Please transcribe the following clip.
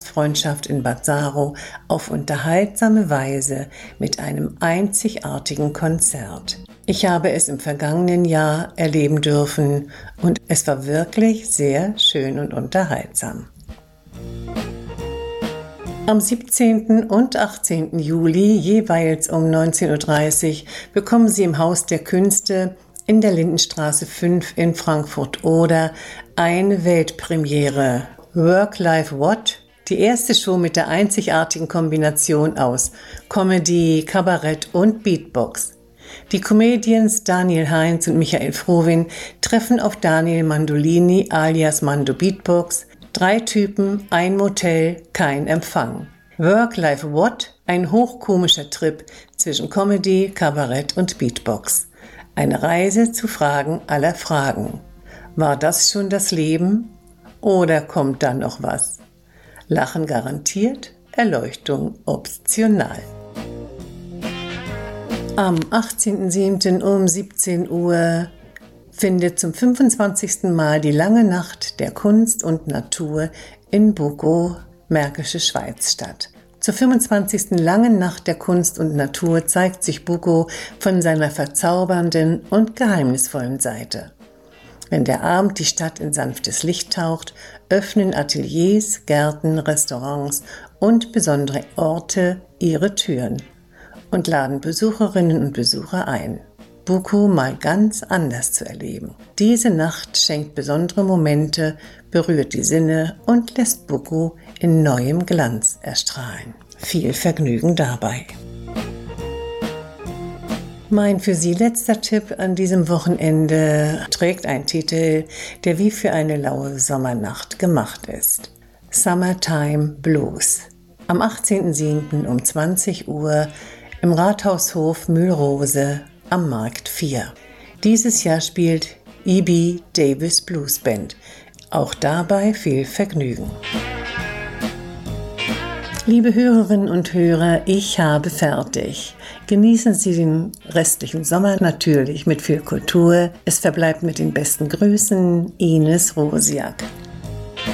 Gastfreundschaft in Bad Saro auf unterhaltsame Weise mit einem einzigartigen Konzert. Ich habe es im vergangenen Jahr erleben dürfen und es war wirklich sehr schön und unterhaltsam. Am 17. und 18. Juli, jeweils um 19.30 Uhr, bekommen Sie im Haus der Künste in der Lindenstraße 5 in Frankfurt-Oder eine Weltpremiere. Work Life What? Die erste Show mit der einzigartigen Kombination aus Comedy, Kabarett und Beatbox. Die Comedians Daniel Heinz und Michael Frohwin treffen auf Daniel Mandolini alias Mando Beatbox. 3 Typen, ein Motel, kein Empfang. Work Life What? Ein hochkomischer Trip zwischen Comedy, Kabarett und Beatbox. Eine Reise zu Fragen aller Fragen. War das schon das Leben? Oder kommt da noch was? Lachen garantiert, Erleuchtung optional. Am 18.07. um 17 Uhr findet zum 25. Mal die lange Nacht der Kunst und Natur in Bukow, Märkische Schweiz statt. Zur 25. langen Nacht der Kunst und Natur zeigt sich Bukow von seiner verzaubernden und geheimnisvollen Seite. Wenn der Abend die Stadt in sanftes Licht taucht, öffnen Ateliers, Gärten, Restaurants und besondere Orte ihre Türen und laden Besucherinnen und Besucher ein, Bukow mal ganz anders zu erleben. Diese Nacht schenkt besondere Momente, berührt die Sinne und lässt Bukow in neuem Glanz erstrahlen. Viel Vergnügen dabei. Mein für Sie letzter Tipp an diesem Wochenende trägt einen Titel, der wie für eine laue Sommernacht gemacht ist. Summertime Blues. Am 18.07. um 20 Uhr im Rathaushof Mühlrose am Markt 4. Dieses Jahr spielt E.B. Davis Blues Band. Auch dabei viel Vergnügen. Liebe Hörerinnen und Hörer, ich habe fertig. Genießen Sie den restlichen Sommer natürlich mit viel Kultur. Es verbleibt mit den besten Grüßen, Ines Rosiak.